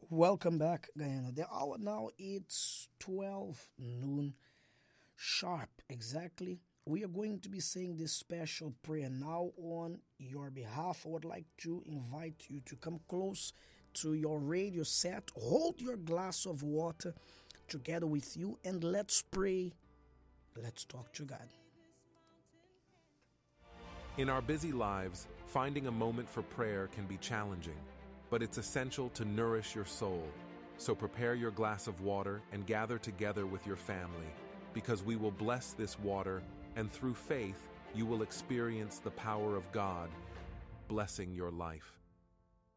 Welcome back, Guyana. The hour now it's 12 noon sharp exactly. We are going to be saying this special prayer now on your behalf. I would like to invite you to come close to your radio set, hold your glass of water together with you, and let's pray. Let's talk to God. In our busy lives, finding a moment for prayer can be challenging, but it's essential to nourish your soul. So prepare your glass of water and gather together with your family, because we will bless this water, and through faith, you will experience the power of God, blessing your life.